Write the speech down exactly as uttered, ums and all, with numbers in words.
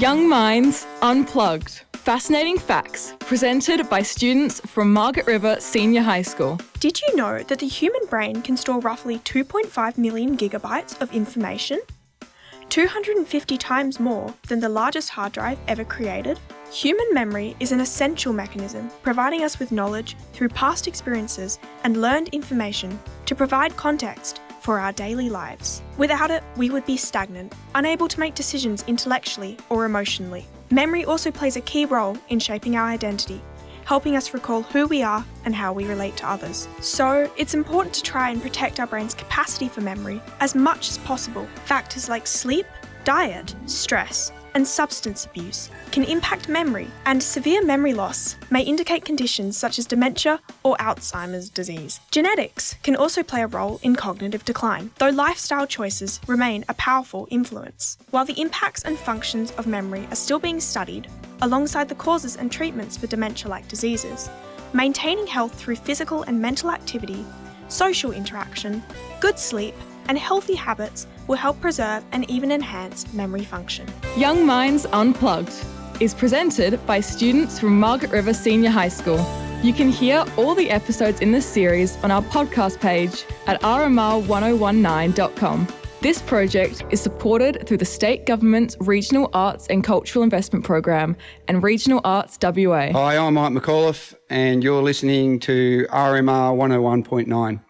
Young Minds Unplugged. Fascinating facts presented by students from Margaret River Senior High School. Did you know that the human brain can store roughly two point five million gigabytes of information? two hundred fifty times more than the largest hard drive ever created? Human memory is an essential mechanism providing us with knowledge through past experiences and learned information to provide context for our daily lives. Without it, we would be stagnant, unable to make decisions intellectually or emotionally. Memory also plays a key role in shaping our identity, helping us recall who we are and how we relate to others. So, it's important to try and protect our brain's capacity for memory as much as possible. Factors like sleep, diet, stress, and substance abuse can impact memory, and severe memory loss may indicate conditions such as dementia or Alzheimer's disease. Genetics can also play a role in cognitive decline, though lifestyle choices remain a powerful influence. While the impacts and functions of memory are still being studied, alongside the causes and treatments for dementia-like diseases, maintaining health through physical and mental activity, social interaction, good sleep, and healthy habits will help preserve and even enhance memory function. Young Minds Unplugged is presented by students from Margaret River Senior High School. You can hear all the episodes in this series on our podcast page at r m r one oh one nine dot com. This project is supported through the State Government's Regional Arts and Cultural Investment Program and Regional Arts W A. Hi, I'm Mike McAuliffe and you're listening to R M R one oh one point nine.